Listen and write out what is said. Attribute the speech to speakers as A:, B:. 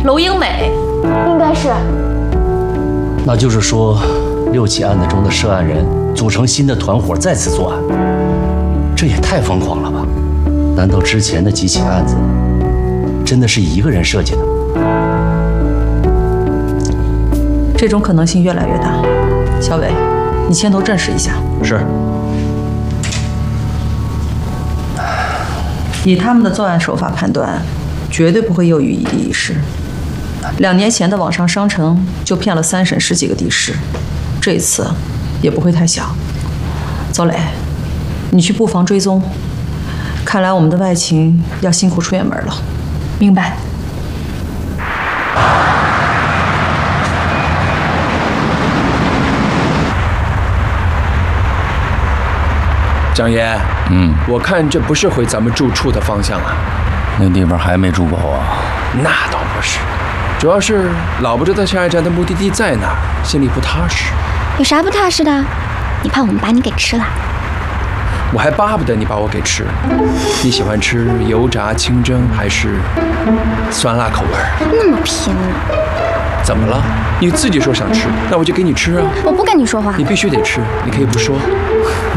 A: 娄英美，
B: 应该是。
C: 那就是说，6起案子中的涉案人组成新的团伙再次作案，这也太疯狂了吧？难道之前的几起案子真的是一个人设计的？
A: 这种可能性越来越大。小伟，你牵头证实一下。
C: 是。
A: 以他们的作案手法判断，绝对不会囿于一地一事。2年前的网上商城就骗了3省10几个的士，这一次也不会太小。邹磊，你去布防追踪。看来我们的外勤要辛苦出远门了。
B: 明白。
D: 张爷，我看这不是回咱们住处的方向啊。
C: 那地方还没住够啊？
D: 那倒不是，主要是老不知道下一站的目的地在哪儿，心里不踏实。
B: 有啥不踏实的？你怕我们把你给吃了？
D: 我还巴不得你把我给吃了。你喜欢吃油炸、清蒸还是酸辣口味？
B: 那么拼呢？
D: 怎么了？你自己说想吃，那我就给你吃啊。
B: 我不跟你说话。
D: 你必须得吃，你可以不说。